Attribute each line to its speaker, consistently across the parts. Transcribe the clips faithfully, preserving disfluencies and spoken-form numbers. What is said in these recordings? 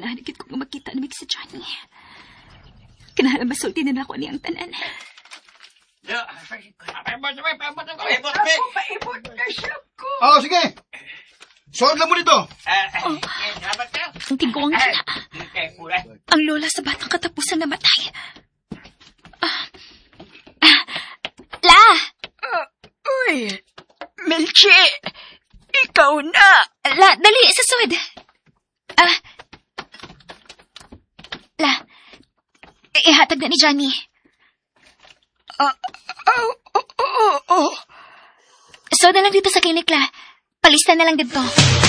Speaker 1: Ganahan ko kung makita namig si Johnny. Kanahalang masulti na ako niyang tanan.
Speaker 2: Paibot, paibot,
Speaker 3: paibot,
Speaker 2: paibot na siya ko.
Speaker 4: Oo, sige. Suot lang mo dito.
Speaker 1: Ang tingko ang ina. Ang lola sa batang katapusan namatay. Ah. Ah. La!
Speaker 2: Uh, uy, Melchi, ikaw na.
Speaker 1: La, dali, sa sud. Ah. La, ihatag na ni Johnny.
Speaker 2: Ah, oh, oh, oh, oh.
Speaker 1: So na lang dito sa klinik, La. Palista na lang dito.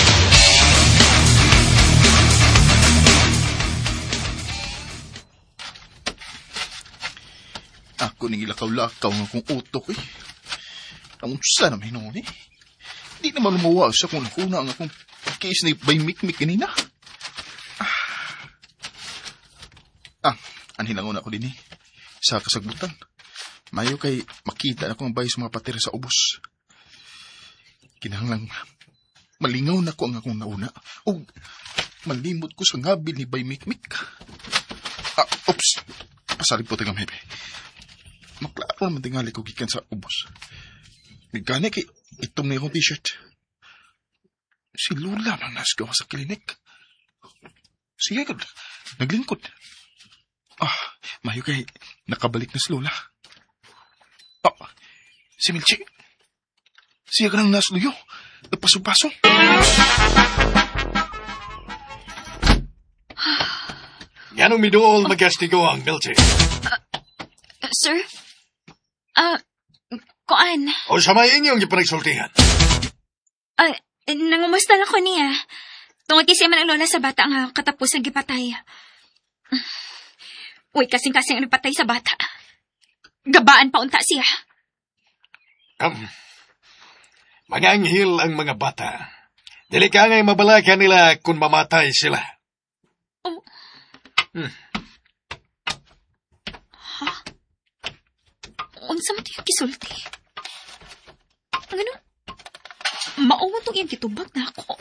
Speaker 4: Ako ning ilakaw-lakaw nga kong utok eh. Ang usa na may noon eh. Di naman lumawas sa kung nakuna ang akong case ni by Mikmik kanina. Ah, ah anhilangon ako din eh. Sa kasagbutan. Mayo kay makita na akong bay sa mga patir sa ubos. Kinahanglang malingaw na ko ang akong nauna. O malimot ko sa ngabil ni by Mikmik. Ah, oops. Pasari po tagang hebe. Maklaro naman tingali ko gikan sa ubos. Nagkani kay itom na akong t-shirt. Si Lula man nasgawa sa klinik. Siya ka, naglingkod. Ah, mayo kay nakabalik na si Lula. Ah, si Milchi. Siya ka nang nasluyo. Nagpaso-paso.
Speaker 3: Yanong midool magastigo ang Milchi.
Speaker 1: Uh, uh, sir? Ah, uh, kuan.
Speaker 3: O sa may inyong ipanagsultihan?
Speaker 1: Ah, uh, nangumusta lang ko niya. Tungod kasi man ang lola sa bata nga katapos ang gipatay. Uy, kasing-kasing ang patay sa bata. Gabaan pa unta siya.
Speaker 3: Um, mga anghel ang mga bata. Dili ka ngay mabalakan nila kung mamatay sila.
Speaker 1: Oh.
Speaker 3: Hmm.
Speaker 1: Ha? Unsa man yung kisulti? Ano? Mauwan tong iyang kitubag na ako.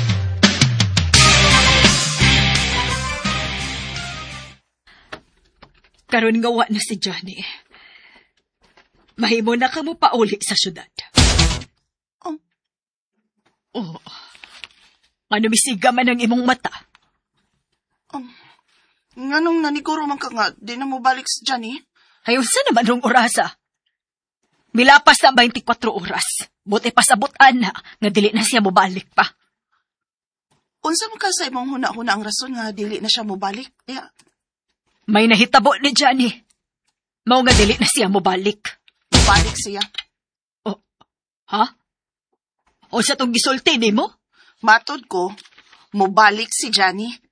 Speaker 2: Karon nga wa na si Johnny. Mahimo na ka mo pauli sa syudad.
Speaker 1: Oh.
Speaker 2: Oh. Ano misiga man ang imong mata?
Speaker 5: Um, nganong naniguro man ka nga, di na mo balik si Johnny?
Speaker 2: Ayun sa naman rong orasa. Milapas na twenty-four oras. Buti pasabutan na, nga dili na siya mobalik pa.
Speaker 5: Unsa man ka sa imong huna-huna ang rason nga dili na siya mobalik? Yeah.
Speaker 2: May nahitabo ni Johnny. Mao nga dili na siya mobalik.
Speaker 5: Mobalik siya?
Speaker 2: Oh, ha? O sa tong gisulti ni mo?
Speaker 5: Matod ko, mobalik si Johnny.